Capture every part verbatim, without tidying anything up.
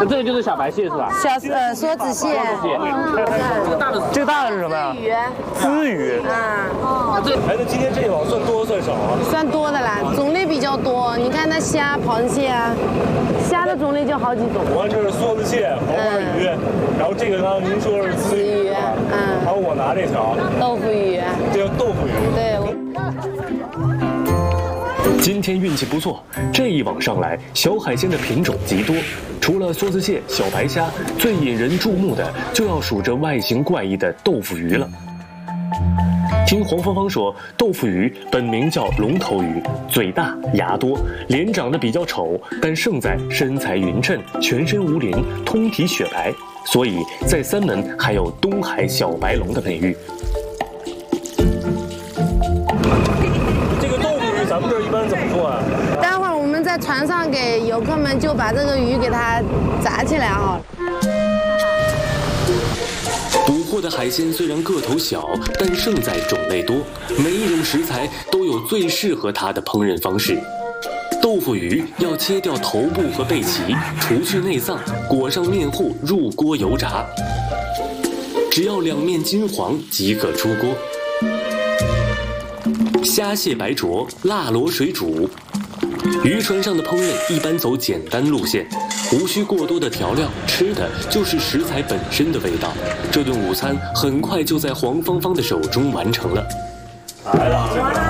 那这个就是小白蟹是吧？ 小呃梭子蟹。 这个大的，这个大的是什么呀？ 鱼。 鲻鱼。 啊。 这孩子今天这一网算多算少啊？ 算多的啦，种类比较多。你看那虾、螃蟹啊，虾的种类就好几种。 我看这是梭子蟹、黄花鱼，然后这个刚刚您说是鲻鱼，嗯，还有我拿这条豆腐鱼， 这叫豆腐鱼。 对。 今天运气不错，这一网上来，小海鲜的品种极多。除了梭子蟹、小白虾，最引人注目的就要数这外形怪异的豆腐鱼了。听黄芳芳说，豆腐鱼本名叫龙头鱼，嘴大牙多，脸长得比较丑，但胜在身材匀称，全身无鳞，通体雪白，所以在三门还有东海小白龙的美誉。 咱们这儿一般怎么做啊？ 待会儿我们在船上给游客们就把这个鱼给它炸起来好了。 捕获的海鲜虽然个头小，但胜在种类多，每一种食材都有最适合它的烹饪方式。豆腐鱼要切掉头部和背鳍，除去内脏，裹上面糊入锅油炸，只要两面金黄即可出锅。虾蟹白灼、辣螺水煮，渔船上的烹饪一般走简单路线，无需过多的调料，吃的就是食材本身的味道。这顿午餐很快就在黄芳芳的手中完成了。 来了，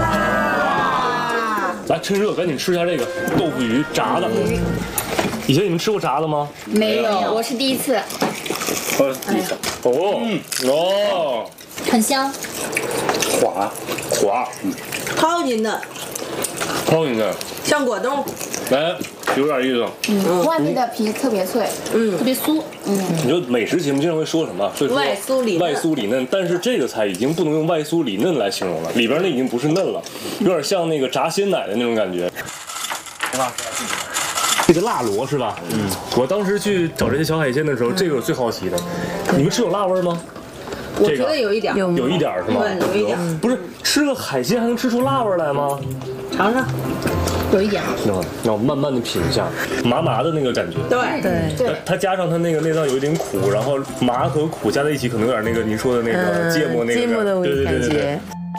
来趁热赶紧吃一下这个豆腐鱼炸的。以前你们吃过炸的吗？ 没有，我是第一次。 我第一次。哦，嗯，哦， 很香。 滑滑，嗯， 掏进的， 掏进的， 像果冻， 哎，有点意思。 嗯，外面的皮特别脆，嗯，特别酥，嗯。 你说美食节目经常会说什么？会说外酥里嫩， 外酥里嫩，但是这个菜已经不能用外酥里嫩来形容了，里边那已经不是嫩了，有点像那个炸鲜奶的那种感觉。是吧？这个辣螺是吧？嗯，我当时去找这些小海鲜的时候，这个我最好奇的。你们吃有辣味吗？ 我觉得有一点， 有有一点是吗？ 对，有一点。 不是吃个海鲜还能吃出辣味来吗？ 尝尝， 有一点。 那让我慢慢的品一下，麻麻的那个感觉。 对对对。 它加上它那个内脏有一点苦，然后麻和苦加在一起，可能有点那个您说的那个芥末那个芥末的味感觉。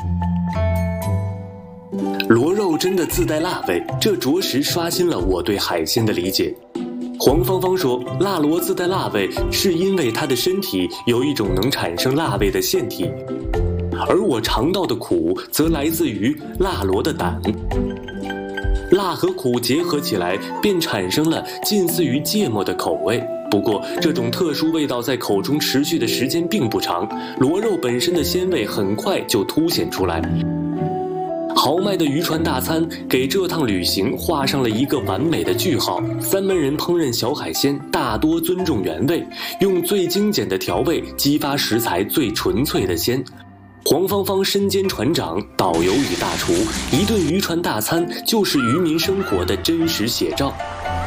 螺肉真的自带辣味，这着实刷新了我对海鲜的理解。黄芳芳说，辣螺自带辣味是因为它的身体有一种能产生辣味的腺体，而我尝到的苦则来自于辣螺的胆。辣和苦结合起来，便产生了近似于芥末的口味。不过，这种特殊味道在口中持续的时间并不长，螺肉本身的鲜味很快就凸显出来。豪迈的渔船大餐给这趟旅行画上了一个完美的句号。三门人烹饪小海鲜大多尊重原味，用最精简的调味激发食材最纯粹的鲜。黄芳芳身兼船长、导游与大厨，一顿渔船大餐就是渔民生活的真实写照。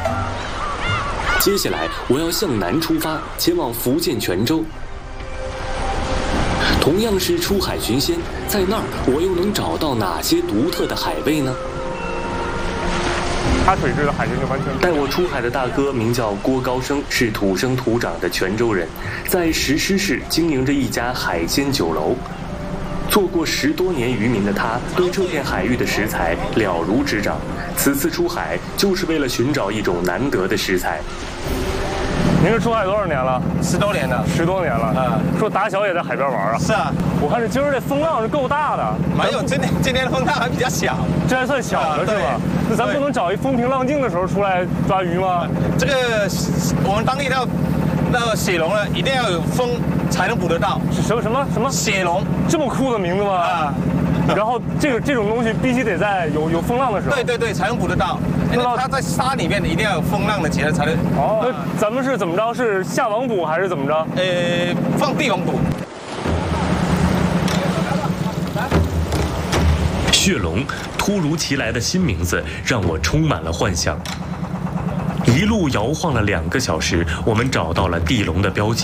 接下来我要向南出发，前往福建泉州。同样是出海寻鲜，在那儿我又能找到哪些独特的海味呢？ 他水质的海鲜就完全。 带我出海的大哥名叫郭高生，是土生土长的泉州人，在石狮市经营着一家海鲜酒楼。做过十多年渔民的他，对这片海域的食材了如指掌。此次出海就是为了寻找一种难得的食材。 您是出海多少年了？ 十多年了， 十多年了。嗯，说打小也在海边玩啊？ 是啊， 我看这今儿这风浪是够大的。 没有，今天今天的风浪还比较小， 这还算小的是吧？那咱不能找一风平浪静的时候出来抓鱼吗？ 这个我们当地的那个血龙呢，一定要有风才能捕得到。 什么什么什么？ 血龙， 这么酷的名字吗？啊。然后这个这种东西必须得在有有风浪的时候， 对对对，才能捕得到。因为它在沙里面一定要有风浪的结合才能。 哦，那咱们是怎么着？是下网捕还是怎么着？ 呃，放地网捕。 血龙，突如其来的新名字让我充满了幻想。一路摇晃了两个小时，我们找到了地龙的标记。